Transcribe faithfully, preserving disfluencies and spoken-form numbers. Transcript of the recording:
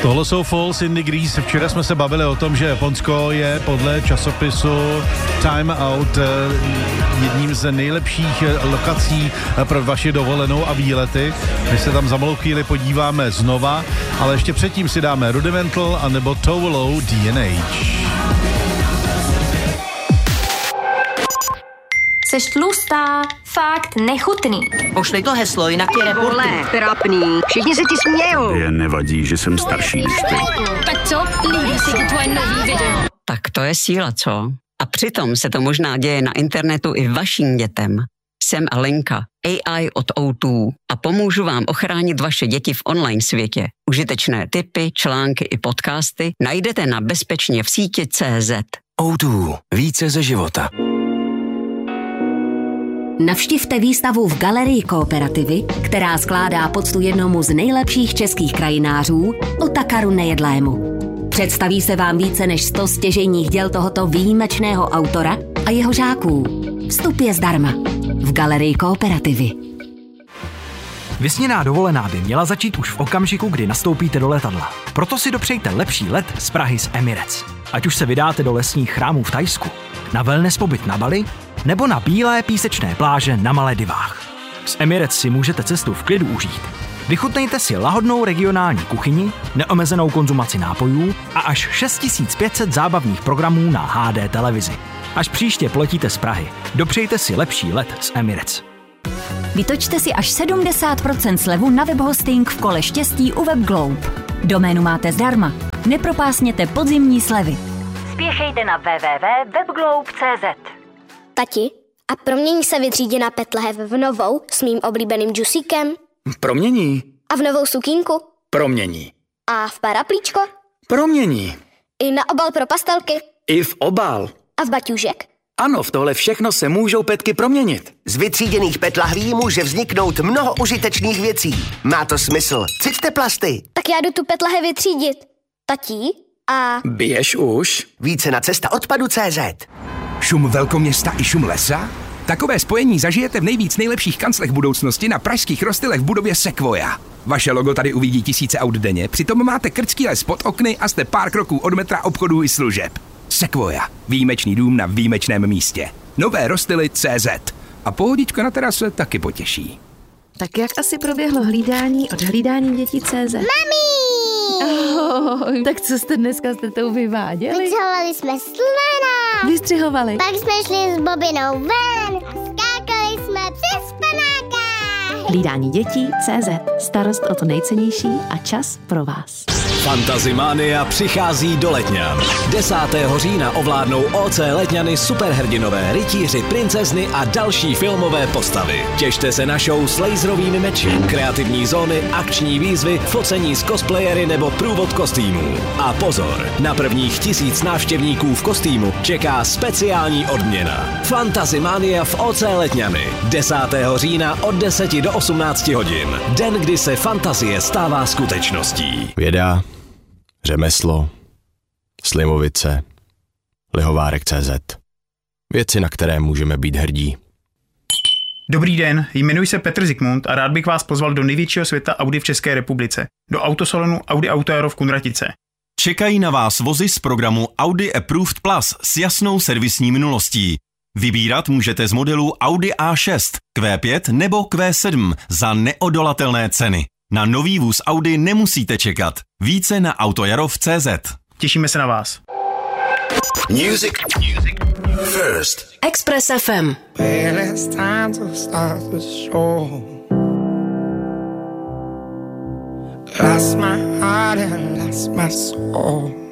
Tohle jsou Falls in the Grease. Včera jsme se bavili o tom, že Japonsko je podle časopisu Time Out jedním z nejlepších lokací pro vaši dovolenou a výlety. My se tam za malou chvíli podíváme znova, ale ještě předtím si dáme Rudimental a nebo Tovolo D N H. Seš tlustá, fakt nechutný. Pošli to heslo, jinak tě reportuju. Trapný, všichni se ti smějou. Je nevadí, že jsem starší než ty. Tak co? Líbí se ti tvoje nový video? Tak to je síla, co? A přitom se to možná děje na internetu i vašim dětem. Jsem Alenka, A I od O dva a pomůžu vám ochránit vaše děti v online světě. Užitečné tipy, články i podcasty najdete na bezpečně v síti tečka cé zet. O dva. Více ze života. Navštivte výstavu v Galerii Kooperativy, která skládá poctu jednomu z nejlepších českých krajinářů, Otakaru Nejedlému. Představí se vám více než sto stěžejních děl tohoto výjimečného autora a jeho žáků. Vstup je zdarma. V Galerii Kooperativy. Vysněná dovolená by měla začít už v okamžiku, kdy nastoupíte do letadla. Proto si dopřejte lepší let z Prahy z Emirates. Ať už se vydáte do lesních chrámů v Thajsku, na wellness pobyt na Bali, nebo na bílé písečné pláže na Maledivách. Z Emirates si můžete cestu v klidu užít. Vychutnejte si lahodnou regionální kuchyni, neomezenou konzumaci nápojů a až šest tisíc pět set zábavních programů na H D televizi. Až příště poletíte z Prahy, dopřejte si lepší let z Emirates. Vytočte si až sedmdesát procent slevu na webhosting v kole štěstí u WebGlobe. Doménu máte zdarma. Nepropásněte podzimní slevy. Spěchejte na w w w tečka webglobe tečka cé zet. Tati, a promění se vytřídě na petlehev v novou s mým oblíbeným džusíkem? Promění. A v novou sukínku? Promění. A v paraplíčko? Promění. I na obal pro pastelky? I v obal. A v baťůžek? Ano, v tohle všechno se můžou petky proměnit. Z vytříděných PET lahví může vzniknout mnoho užitečných věcí. Má to smysl. Cíťte plasty. Tak já jdu tu PET lahev vytřídit. Tati, a... Běž už. Více na cesta odpadu tečka cé zet. Šum velkoměsta i šum lesa? Takové spojení zažijete v nejvíc nejlepších kanclech budoucnosti na pražských Rostylech v budově Sequoia. Vaše logo tady uvidí tisíce aut denně, přitom máte krtský les pod okny a jste pár kroků od metra, obchodů i služeb. Sequoia. Výjimečný dům na výjimečném místě. Nové Rostily tečka cé zet. A pohodička na terase taky potěší. Tak jak asi proběhlo hlídání od hlídání dětí tečka cé zet? Mami! Oh, tak co jste dneska s tetou vyváděli? Vyčahovali jsme slona. Vystřihovali. Pak jsme šli s Bobinou ven a skákali jsme přes panáka. Hlídání dětí tečka cé zet. Starost o to nejcennější a čas pro vás. Fantazimánia přichází do Letňan. desátého října ovládnou O C Letňany superhrdinové, rytíři, princezny a další filmové postavy. Těšte se na show s laserovými meči, kreativní zóny, akční výzvy, focení s cosplayery nebo průvod kostýmů. A pozor, na prvních tisíc návštěvníků v kostýmu čeká speciální odměna. Fantazimánia v O C Letňany. desátého října od deseti do osmnácti hodin. Den, kdy se fantazie stává skutečností. Věda, řemeslo, Slimovice, lihovárek tečka cé zet. Věci, na které můžeme být hrdí. Dobrý den, jmenuji se Petr Zikmund a rád bych vás pozval do největšího světa Audi v České republice, do autosalonu Audi Auto v Kunratice. Čekají na vás vozy z programu Audi Approved Plus s jasnou servisní minulostí. Vybírat můžete z modelů Audi A šest, Q pět nebo Q sedm za neodolatelné ceny. Na nový vůz Audi nemusíte čekat. Více na autojarov tečka cé zet. Těšíme se na vás. Music. Music. First. Express F M. Well, it's time to start the show. Lost my heart and lost my soul.